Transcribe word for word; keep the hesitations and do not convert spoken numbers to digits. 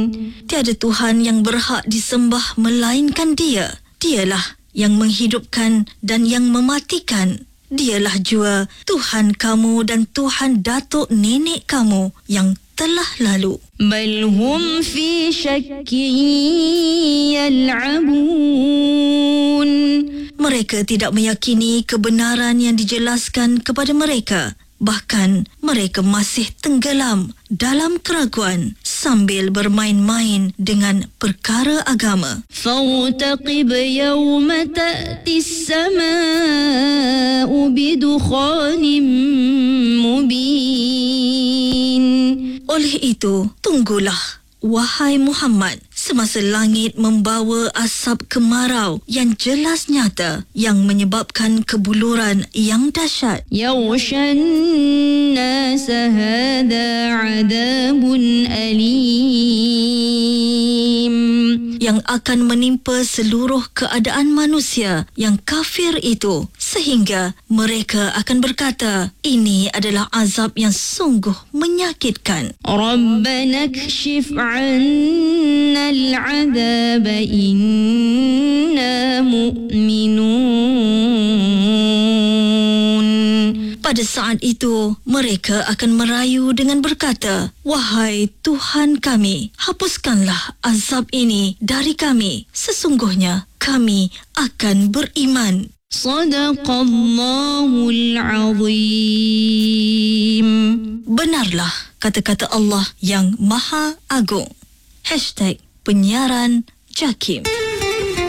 Tiada Tuhan yang berhak disembah melainkan Dia. Dialah yang menghidupkan dan yang mematikan. Dialah jua Tuhan kamu dan Tuhan datuk nenek kamu yang telah lalu. Bal hum fi syakkin yal'abun. Mereka tidak meyakini kebenaran yang dijelaskan kepada mereka. Bahkan mereka masih tenggelam dalam keraguan sambil bermain-main dengan perkara agama. Fawtaqib yawma ta'ti as-sama'u bidukhanin mubin. Oleh itu, tunggulah, wahai Muhammad, semasa langit membawa asap kemarau yang jelas nyata yang menyebabkan kebuluran yang dahsyat. Yawshan nasa hadha adabun alim. Yang akan menimpa seluruh keadaan manusia yang kafir itu, sehingga mereka akan berkata, ini adalah azab yang sungguh menyakitkan. Rabbana kshif 'anna al-'adab inna mu'minun. Pada saat itu, mereka akan merayu dengan berkata, wahai Tuhan kami, hapuskanlah azab ini dari kami. Sesungguhnya kami akan beriman. Sadaqallahul azim. Benarlah kata-kata Allah yang Maha Agung. Hashtag penyiaran Jakim.